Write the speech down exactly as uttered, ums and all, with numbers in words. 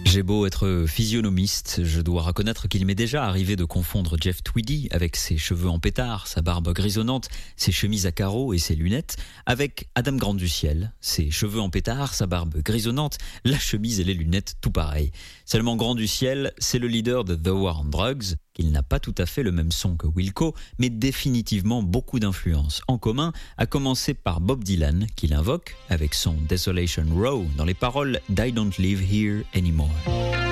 J'ai beau être physionomiste, je dois reconnaître qu'il m'est déjà arrivé de confondre Jeff Tweedy avec ses cheveux en pétard, sa barbe grisonnante, ses chemises à carreaux et ses lunettes, avec Adam Grant du Ciel, ses cheveux en pétard, sa barbe grisonnante, la chemise et les lunettes tout pareil. Seulement Grant du Ciel, c'est le leader de The War on Drugs, qu'il n'a pas tout à fait le même son que Wilco, mais définitivement beaucoup d'influences en commun, à commencer par Bob Dylan, qu'il invoque avec son Desolation Row dans les paroles d'I Don't Live Here Anymore.